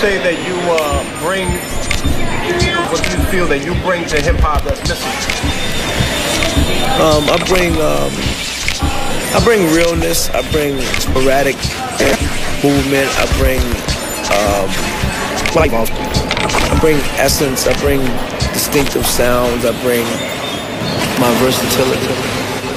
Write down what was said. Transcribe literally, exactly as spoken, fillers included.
say that you uh, bring, what do you feel that you bring to hip hop that's missing? Um, I bring, um, I bring realness. I bring sporadic movement. I bring, um, like, I bring essence. I bring distinctive sounds. I bring my versatility.